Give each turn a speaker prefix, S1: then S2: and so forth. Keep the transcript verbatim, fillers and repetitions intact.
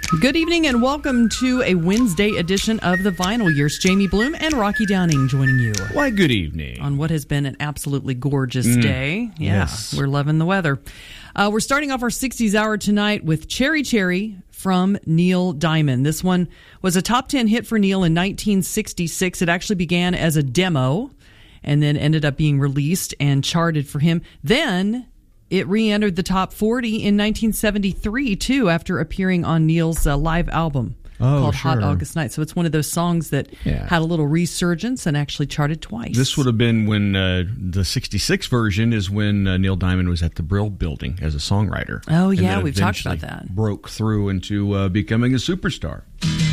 S1: Good evening and welcome to a Wednesday edition of The Vinyl Years. Jamie Bloom and Rocky Downing joining you.
S2: Why, good evening.
S1: On what has been an absolutely gorgeous
S2: mm.
S1: day. Yeah,
S2: yes.
S1: We're loving the weather. Uh, we're starting off our sixties hour tonight with Cherry Cherry from Neil Diamond. This one was a top ten hit for Neil in nineteen sixty-six. It actually began as a demo and then ended up being released and charted for him. Then it re-entered the top forty in nineteen seventy-three, too, after appearing on Neil's uh, live album
S2: oh,
S1: called
S2: sure.
S1: Hot August Night. So it's one of those songs that
S2: yeah.
S1: had a little resurgence and actually charted twice.
S2: This would have been when uh, the sixty-six version is when uh, Neil Diamond was at the Brill Building as a songwriter.
S1: Oh, yeah, we've talked about that.
S2: Broke through into uh, becoming a superstar.